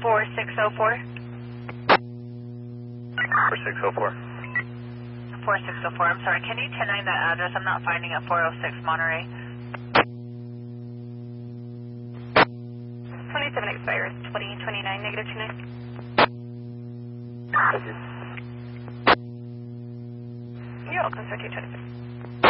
4604. 4604. 4604. I'm sorry. Can you 10-9 that address? I'm not finding it. 406 Monterey. 27 expires 2029, negative 29. Thank you. You're welcome, sir, 226.